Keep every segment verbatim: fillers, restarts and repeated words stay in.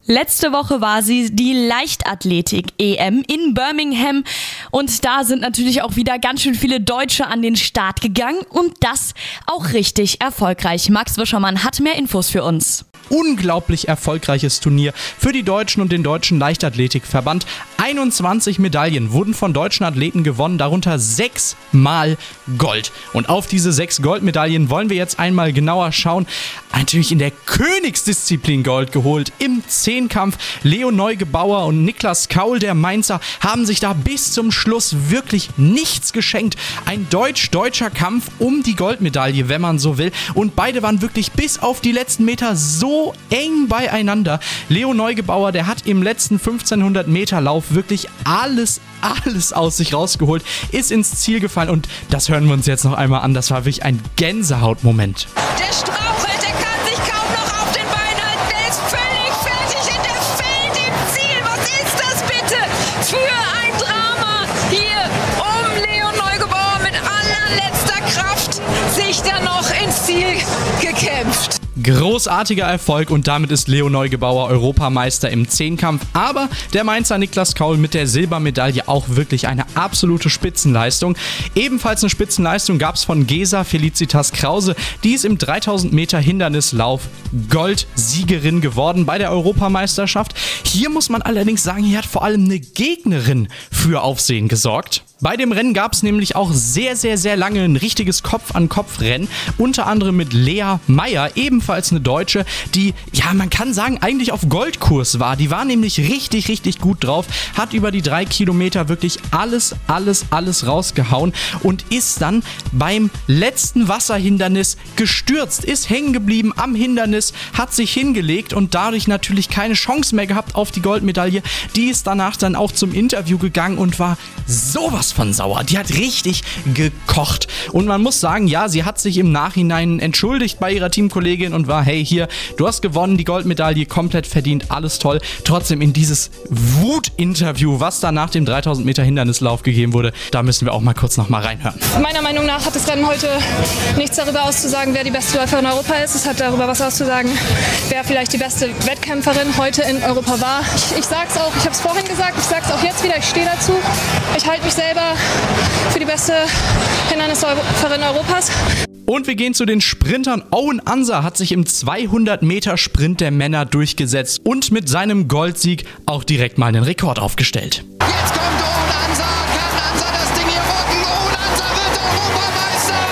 Letzte Woche war sie die Leichtathletik-E M in Birmingham und da sind natürlich auch wieder ganz schön viele Deutsche an den Start gegangen und das auch richtig erfolgreich. Max Wischermann hat mehr Infos für uns. Unglaublich erfolgreiches Turnier für die Deutschen und den Deutschen Leichtathletikverband. einundzwanzig Medaillen wurden von deutschen Athleten gewonnen, darunter sechs Mal Gold. Und auf diese sechs Goldmedaillen wollen wir jetzt einmal genauer schauen. Natürlich in der Königsdisziplin Gold geholt im Zehnkampf. Leo Neugebauer und Niklas Kaul, der Mainzer, haben sich da bis zum Schluss wirklich nichts geschenkt. Ein deutsch-deutscher Kampf um die Goldmedaille, wenn man so will. Und beide waren wirklich bis auf die letzten Meter so eng beieinander. Leo Neugebauer, der hat im letzten fünfzehnhundert Meter Lauf wirklich alles, alles aus sich rausgeholt, ist ins Ziel gefallen und das hören wir uns jetzt noch einmal an. Das war wirklich ein Gänsehautmoment. Der strauchelt, der kann sich kaum noch auf den Beinen halten, der ist völlig fertig und der fällt im Ziel. Was ist das bitte für ein Drama hier um Leo Neugebauer mit allerletzter Kraft sich dann noch ins Ziel gekämpft. Großartiger Erfolg und damit ist Leo Neugebauer Europameister im Zehnkampf. Aber der Mainzer Niklas Kaul mit der Silbermedaille auch wirklich eine absolute Spitzenleistung. Ebenfalls eine Spitzenleistung gab es von Gesa Felicitas Krause. Die ist im dreitausend Meter Hindernislauf Goldsiegerin geworden bei der Europameisterschaft. Hier muss man allerdings sagen, hier hat vor allem eine Gegnerin für Aufsehen gesorgt. Bei dem Rennen gab es nämlich auch sehr, sehr, sehr lange ein richtiges Kopf-an-Kopf-Rennen. Unter anderem mit Lea Meyer, ebenfalls eine Deutsche, die, ja, man kann sagen, eigentlich auf Goldkurs war. Die war nämlich richtig, richtig gut drauf, hat über die drei Kilometer wirklich alles, alles, alles rausgehauen und ist dann beim letzten Wasserhindernis gestürzt, ist hängen geblieben am Hindernis, hat sich hingelegt und dadurch natürlich keine Chance mehr gehabt auf die Goldmedaille. Die ist danach dann auch zum Interview gegangen und war sowas von sauer. Die hat richtig gekocht. Und man muss sagen, ja, sie hat sich im Nachhinein entschuldigt bei ihrer Teamkollegin und war, hey, hier, du hast gewonnen, die Goldmedaille komplett verdient, alles toll. Trotzdem in dieses Wut-Interview, was da nach dem dreitausend Meter Hindernislauf gegeben wurde, da müssen wir auch mal kurz noch mal reinhören. Meiner Meinung nach hat das Rennen heute nichts darüber auszusagen, wer die beste Läuferin in Europa ist. Es hat darüber was auszusagen, wer vielleicht die beste Wettkämpferin heute in Europa war. Ich, ich sag's auch, ich habe es vorhin gesagt, ich sag's auch jetzt wieder, ich stehe dazu. Ich halte mich selber für die beste Hindernisläuferin Europas. Und wir gehen zu den Sprintern. Owen Ansa hat sich im zweihundert Meter Sprint der Männer durchgesetzt und mit seinem Goldsieg auch direkt mal einen Rekord aufgestellt. Jetzt kommt Owen Ansa, kann Ansa das Ding hier rocken? Owen Ansa wird Europameister!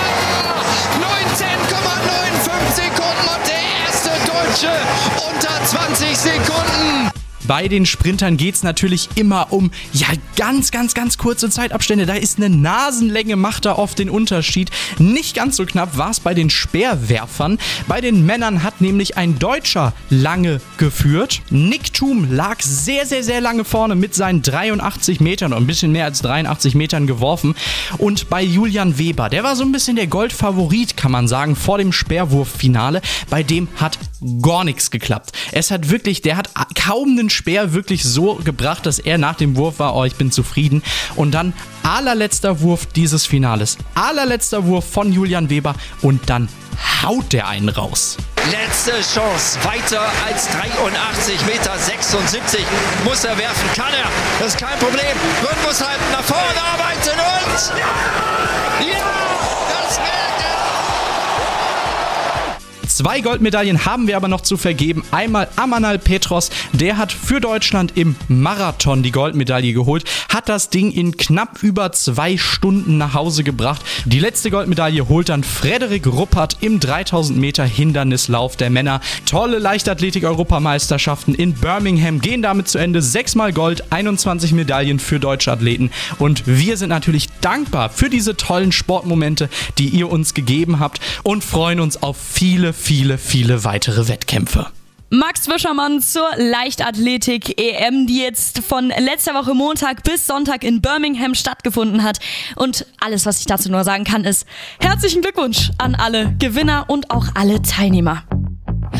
neunzehn Komma fünfundneunzig Sekunden und der erste Deutsche unter zwanzig Sekunden. Bei den Sprintern geht es natürlich immer um, ja, ganz, ganz, ganz kurze Zeitabstände. Da ist eine Nasenlänge, macht da oft den Unterschied. Nicht ganz so knapp war es bei den Speerwerfern. Bei den Männern hat nämlich ein Deutscher lange geführt. Nick Thum lag sehr, sehr, sehr lange vorne mit seinen dreiundachtzig Metern oder ein bisschen mehr als dreiundachtzig Metern geworfen. Und bei Julian Weber, der war so ein bisschen der Goldfavorit, kann man sagen, vor dem Speerwurffinale. Bei dem hat gar nichts geklappt. Es hat wirklich, der hat kaum einen Speer wirklich so gebracht, dass er nach dem Wurf war, oh, ich bin zufrieden. Und dann allerletzter Wurf dieses Finales. Allerletzter Wurf von Julian Weber und dann haut der einen raus. Letzte Chance, weiter als dreiundachtzig Meter sechsundsiebzig muss er werfen, kann er, das ist kein Problem. Rhythmus halten, nach vorne arbeiten und ja, das wird Zwei Goldmedaillen haben wir aber noch zu vergeben. Einmal Amanal Petros, der hat für Deutschland im Marathon die Goldmedaille geholt, hat das Ding in knapp über zwei Stunden nach Hause gebracht. Die letzte Goldmedaille holt dann Frederik Ruppert im dreitausend Meter Hindernislauf der Männer. Tolle Leichtathletik-Europameisterschaften in Birmingham gehen damit zu Ende. Sechsmal Gold, einundzwanzig Medaillen für deutsche Athleten. Und wir sind natürlich dankbar für diese tollen Sportmomente, die ihr uns gegeben habt und freuen uns auf viele, viele, viele weitere Wettkämpfe. Max Wischermann zur Leichtathletik-E M, die jetzt von letzter Woche Montag bis Sonntag in Birmingham stattgefunden hat. Und alles, was ich dazu nur sagen kann, ist herzlichen Glückwunsch an alle Gewinner und auch alle Teilnehmer.